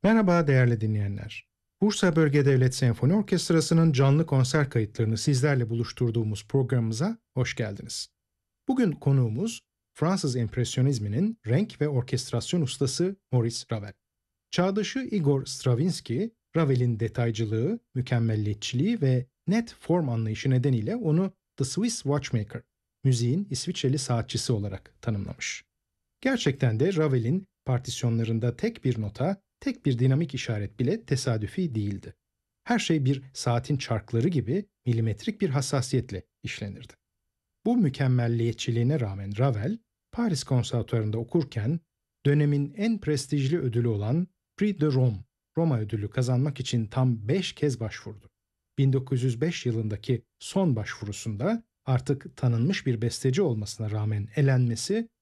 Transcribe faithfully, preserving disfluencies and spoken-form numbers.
Merhaba değerli dinleyenler. Bursa Bölge Devlet Senfoni Orkestrası'nın canlı konser kayıtlarını sizlerle buluşturduğumuz programımıza hoş geldiniz. Bugün konuğumuz Fransız empresyonizminin renk ve orkestrasyon ustası Maurice Ravel. Çağdaşı Igor Stravinsky, Ravel'in detaycılığı, mükemmelliyetçiliği ve net form anlayışı nedeniyle onu The Swiss Watchmaker, müziğin İsviçreli saatçisi olarak tanımlamış. Gerçekten de Ravel'in partisyonlarında tek bir nota, tek bir dinamik işaret bile tesadüfi değildi. Her şey bir saatin çarkları gibi milimetrik bir hassasiyetle işlenirdi. Bu mükemmelliyetçiliğine rağmen Ravel, Paris Konservatuvarı'nda okurken dönemin en prestijli ödülü olan Prix de Rome, Roma ödülü kazanmak için tam beş kez başvurdu. bin dokuz yüz beş yılındaki son başvurusunda artık tanınmış bir besteci olmasına rağmen elenmesi